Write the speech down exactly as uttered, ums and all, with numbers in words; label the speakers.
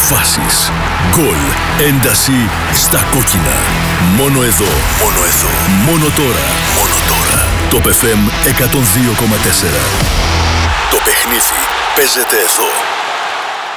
Speaker 1: Φάσεις, γκολ, ένταση στα κόκκινα. Μόνο εδώ, μόνο εδώ, μόνο τώρα, μόνο τώρα. Το Top εφ εμ εκατόν δύο κόμμα τέσσερα. Το παιχνίδι παίζεται εδώ.